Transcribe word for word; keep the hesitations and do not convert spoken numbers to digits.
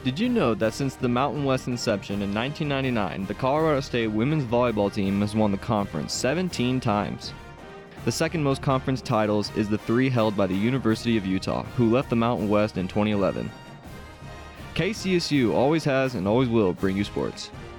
Did you know that since the Mountain West inception in nineteen ninety-nine, the Colorado State women's volleyball team has won the conference seventeen times? The second most conference titles is the three held by the University of Utah, who left the Mountain West in twenty eleven. K C S U always has and always will bring you sports.